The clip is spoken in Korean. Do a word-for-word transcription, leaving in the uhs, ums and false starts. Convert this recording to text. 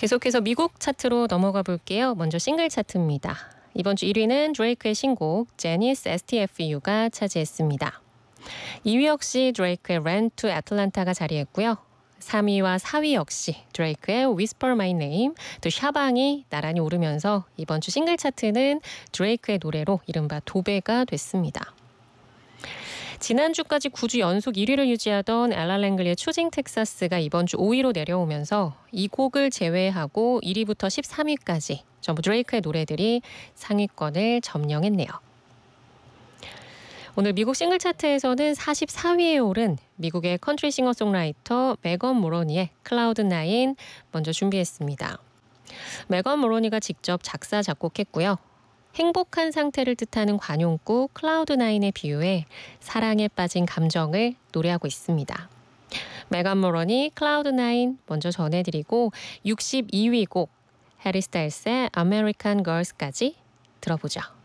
계속해서 미국 차트로 넘어가 볼게요. 먼저 싱글 차트입니다. 이번 주 일 위는 드레이크의 신곡 제니스 에스티에프유가 차지했습니다. 이 위 역시 드레이크의 Ran to Atlanta가 자리했고요. 삼 위와 사 위 역시 드레이크의 Whisper My Name, 또 샤방이 나란히 오르면서 이번 주 싱글 차트는 드레이크의 노래로 이른바 도배가 됐습니다. 지난주까지 구 주 연속 일 위를 유지하던 엘라 랭글리의 초징 텍사스가 이번 주 오 위로 내려오면서 이 곡을 제외하고 일 위부터 십삼 위까지 전부 드레이크의 노래들이 상위권을 점령했네요. 오늘 미국 싱글 차트에서는 사십사 위에 오른 미국의 컨트리 싱어송라이터 메건 모로니의 클라우드 나인 먼저 준비했습니다. 메건 모로니가 직접 작사 작곡했고요. 행복한 상태를 뜻하는 관용구 클라우드 나인에 비유해 사랑에 빠진 감정을 노래하고 있습니다. 메건 모로니 클라우드 나인 먼저 전해드리고 육십이 위 곡 해리 스타일스의 아메리칸 걸스까지 들어보죠.